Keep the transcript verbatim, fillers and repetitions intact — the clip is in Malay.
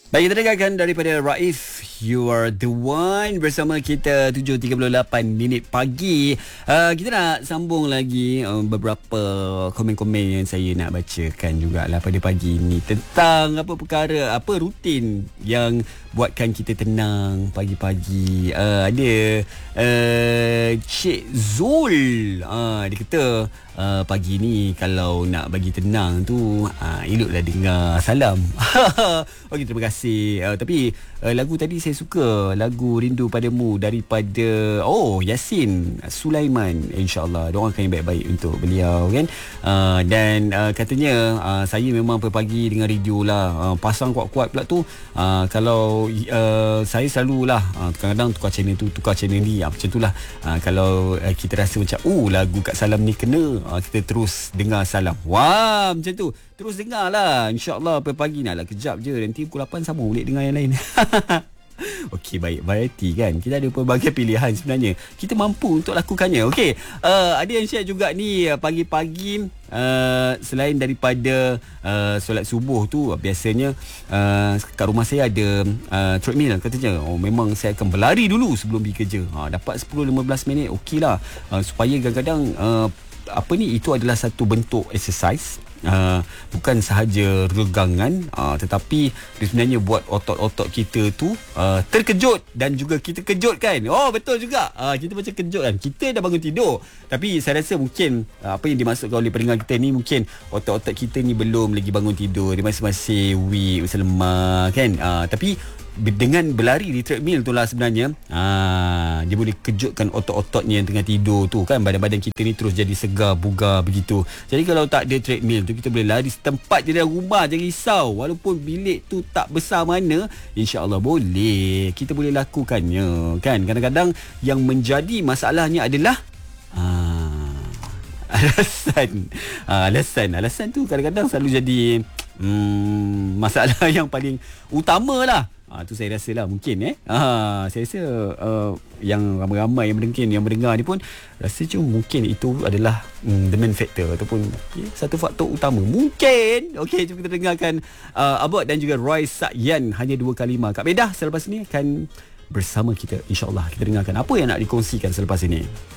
Baik, kita dengarkan daripada Raif, You Are The One bersama kita tujuh tiga puluh lapan minit pagi. uh, Kita nak sambung lagi uh, beberapa komen-komen yang saya nak bacakan jugalah pada pagi ini tentang apa perkara, apa rutin yang buatkan kita tenang pagi-pagi. uh, Ada uh, Cik Zul, uh, dia kata uh, pagi ni kalau nak bagi tenang tu uh, eloklah dengar salam. Okey, terima kasih. Uh, tapi uh, lagu tadi saya suka, lagu Rindu Padamu daripada oh Yasin Sulaiman. InsyaAllah doakan yang baik-baik untuk beliau kan. Uh, dan uh, katanya uh, saya memang pagi dengan radio lah. Uh, pasang kuat-kuat pula tu. Uh, kalau uh, saya selalulah uh, kadang-kadang tukar channel tu, tukar channel ni. Uh, macam tu lah. Uh, kalau uh, kita rasa macam oh lagu kat Salam ni kena, uh, kita terus dengar Salam. Wah, macam tu. Terus dengar lah. InsyaAllah pagi nak lah, kejap je. Nanti pukul lapan sama boleh dengar yang lain. Okey, baik. Variety kan. Kita ada pelbagai pilihan sebenarnya. Kita mampu untuk lakukannya. Okey, uh, ada yang share juga ni pagi-pagi. Uh, selain daripada uh, solat subuh tu, biasanya uh, kat rumah saya ada uh, treadmill katanya. Oh, memang saya akan berlari dulu sebelum pergi kerja. Ha, dapat sepuluh lima belas minit okey lah. Uh, supaya kadang-kadang uh, apa ni, itu adalah satu bentuk exercise. Uh, bukan sahaja regangan, uh, tetapi dia sebenarnya buat otot-otot kita tu uh, terkejut dan juga kita kejut kan. Oh betul juga, uh, kita macam kejut kan. Kita dah bangun tidur, tapi saya rasa mungkin uh, apa yang dimaksudkan oleh pendengar kita ni, mungkin otot-otot kita ni belum lagi bangun tidur, dia masih-masih weak, masih lemah kan. uh, Tapi dengan berlari di treadmill tu lah sebenarnya aa, dia boleh kejutkan otot-ototnya yang tengah tidur tu kan. Badan-badan kita ni terus jadi segar, bugar begitu. Jadi kalau tak ada treadmill tu, kita boleh lari setempat je dalam rumah. Jangan risau, walaupun bilik tu tak besar mana, insya-Allah boleh, kita boleh lakukannya kan. Kadang-kadang yang menjadi masalahnya adalah aa, alasan aa, alasan alasan tu kadang-kadang selalu jadi hmm, masalah yang paling utama lah. Ah, tu saya rasa lah mungkin eh. Ah, saya rasa uh, yang ramai-ramai yang mungkin yang mendengar ni pun rasa cuma mungkin itu adalah mm, the main factor ataupun okay, satu faktor utama mungkin. Okey, jom kita dengarkan uh, Abot dan juga Roy Sakyan, Hanya Dua Kalimah. Kak Bedah selepas ni akan bersama kita, insya-Allah. Kita dengarkan apa yang nak dikongsikan selepas ini.